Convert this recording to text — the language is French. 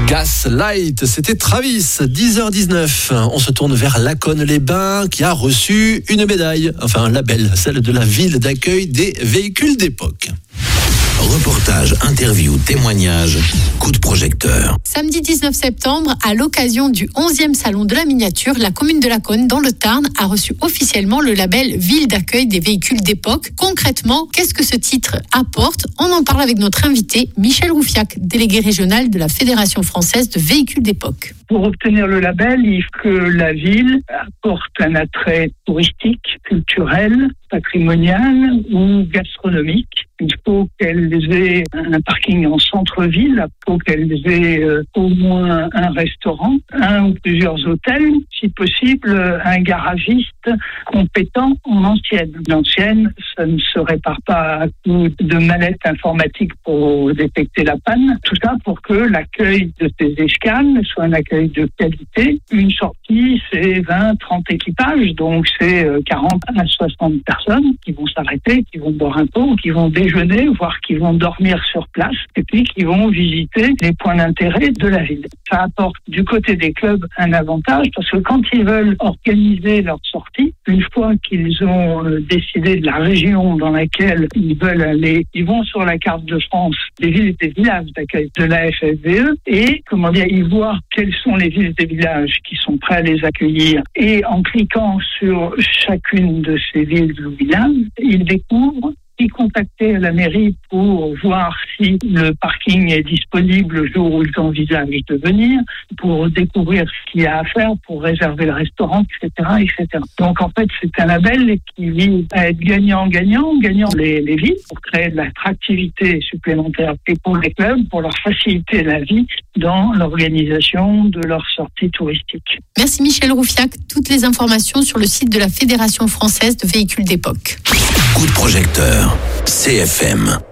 Gaslight, c'était Travis, 10h19. On se tourne vers Laconne-les-Bains qui a reçu une médaille, enfin un label, celle de la ville d'accueil des véhicules d'époque. Reportage, interview, témoignage, coup de projecteur. Samedi 19 septembre, à l'occasion du 11e salon de la miniature, la commune de Laconne, dans le Tarn, a reçu officiellement le label Ville d'accueil des véhicules d'époque. Concrètement, qu'est-ce que ce titre apporte ? On en parle avec notre invité, Michel Roufiac, délégué régional de la Fédération française de véhicules d'époque. Pour obtenir le label, il faut que la ville apporte un attrait touristique, culturel, patrimonial ou gastronomique. Il faut qu'elles aient un parking en centre-ville, il faut qu'elles aient au moins un restaurant, un ou plusieurs hôtels, si possible un garagiste compétent en ancienne. L'ancienne, ça ne se répare pas à coup de manette informatique pour détecter la panne. Tout ça pour que l'accueil de ces escales soit un accueil de qualité. Une sortie, c'est 20-30 équipages, donc c'est 40 à 60 personnes qui vont s'arrêter, qui vont boire un pot, qui vont déjeuner, voire qui vont dormir sur place, et puis qui vont visiter les points d'intérêt de la ville. Ça apporte du côté des clubs un avantage, parce que quand ils veulent organiser leur sortie, une fois qu'ils ont décidé de la région dans laquelle ils veulent aller, ils vont sur la carte de France des villes et des villages d'accueil de la FFVE, et ils voient quelles sont les villes et villages qui sont prêts à les accueillir, et en cliquant sur chacune de ces villes ou villages, ils découvrent y contacter la mairie pour voir si le parking est disponible le jour où ils envisagent de venir, pour découvrir ce qu'il y a à faire, pour réserver le restaurant, etc., etc. Donc en fait, c'est un label qui vise à être gagnant-gagnant les villes pour créer de l'attractivité supplémentaire et pour les clubs, pour leur faciliter la vie dans l'organisation de leurs sorties touristiques. Merci Michel Roufiac. Toutes les informations sur le site de la Fédération française de véhicules d'époque. Coup de projecteur, CFM.